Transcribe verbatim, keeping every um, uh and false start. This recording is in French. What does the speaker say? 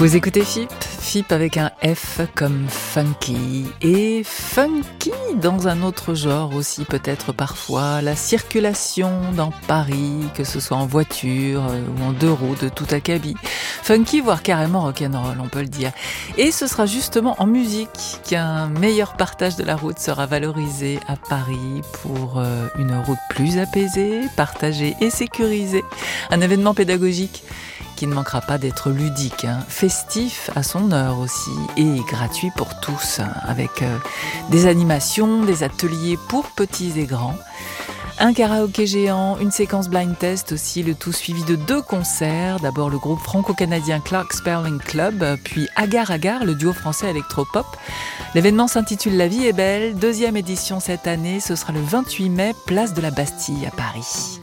Vous écoutez F I P, F I P avec un F comme funky, et funky dans un autre genre aussi peut-être parfois, la circulation dans Paris, que ce soit en voiture ou en deux roues de tout acabit. Funky, voire carrément rock'n'roll, on peut le dire. Et ce sera justement en musique qu'un meilleur partage de la route sera valorisé à Paris pour une route plus apaisée, partagée et sécurisée. Un événement pédagogique qui ne manquera pas d'être ludique, hein, festif à son heure aussi, et gratuit pour tous, hein, avec euh, des animations, des ateliers pour petits et grands, un karaoké géant, une séquence blind test aussi, le tout suivi de deux concerts, d'abord le groupe franco-canadien Clark Sperling Club, puis Agar Agar, le duo français électropop. L'événement s'intitule La vie est belle, deuxième édition cette année, ce sera le vingt-huit mai, place de la Bastille à Paris.